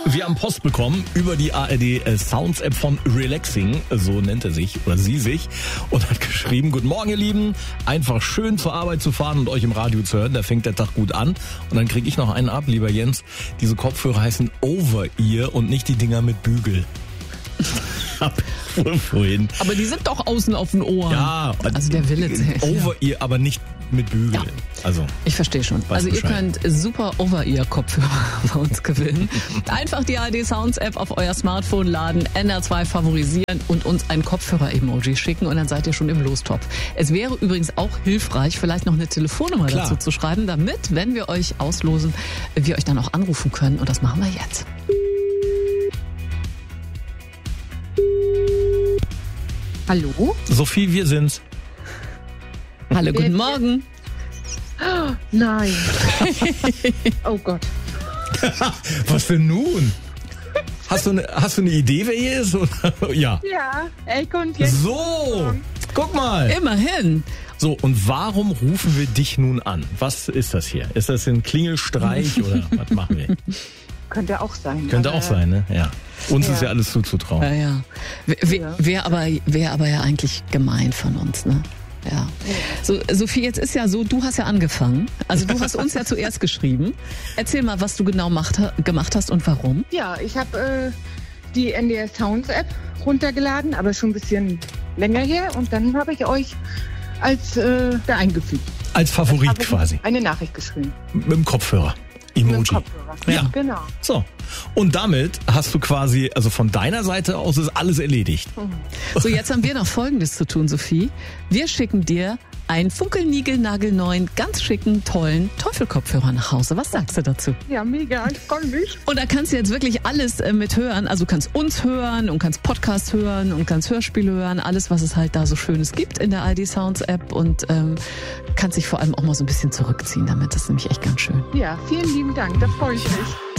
Wir haben Post bekommen über die ARD Sounds App von Relaxing, so nennt er sich oder sie sich, und hat geschrieben: Guten Morgen, ihr Lieben, einfach schön zur Arbeit zu fahren und euch im Radio zu hören, da fängt der Tag gut an. Und dann kriege ich noch einen ab, lieber Jens, diese Kopfhörer heißen Over-Ear und nicht die Dinger mit Bügel. Vorhin. Aber die sind doch außen auf den Ohren. Ja, also der Wille zählt. Over-Ear, aber nicht mit Bügel. Ja. Also, ich verstehe schon. Also ihr könnt super Over-Ear-Kopfhörer bei uns gewinnen. Einfach die ARD Sounds App auf euer Smartphone laden, NR2 favorisieren und uns ein Kopfhörer-Emoji schicken und dann seid ihr schon im Lostopf. Es wäre übrigens auch hilfreich, vielleicht noch eine Telefonnummer dazu zu schreiben, damit, wenn wir euch auslosen, wir euch dann auch anrufen können. Und das machen wir jetzt. Hallo? Sophie, wir sind's. Hallo, guten Morgen. Oh, nein. Oh Gott. Was denn nun? Hast du eine Idee, wer hier ist? Ja. Ja, Elke und Jens. So, guck mal. Immerhin. So, und warum rufen wir dich nun an? Was ist das hier? Ist das ein Klingelstreich oder was machen wir? Könnte auch sein. Könnte auch sein, ne? Ja. Uns ist ja alles zuzutrauen. Ja. Wäre aber ja eigentlich gemein von uns, ne? Ja. So, Sophie, jetzt ist ja so, du hast ja angefangen. Also du hast uns ja zuerst geschrieben. Erzähl mal, was du genau gemacht hast und warum. Ja, ich habe die NDR Sounds App runtergeladen, aber schon ein bisschen länger her. Und dann habe ich euch als da eingefügt. Als Favorit quasi. Eine Nachricht geschrieben. Mit dem Kopfhörer. Emoji. Mit dem Kopfhörer. Ja, genau. So. Und damit hast du quasi, also von deiner Seite aus ist alles erledigt. So, jetzt haben wir noch Folgendes zu tun, Sophie. Wir schicken dir einen funkelnigelnagelneuen, ganz schicken, tollen Teufelkopfhörer nach Hause. Was sagst du dazu? Ja, mega. Ich freue mich. Und da kannst du jetzt wirklich alles mithören. Also du kannst uns hören und kannst Podcast hören und kannst Hörspiele hören. Alles, was es halt da so Schönes gibt in der ARD Sounds App. Und kannst dich vor allem auch mal so ein bisschen zurückziehen damit. Das ist nämlich echt ganz schön. Ja, vielen lieben Dank. Da freue ich mich.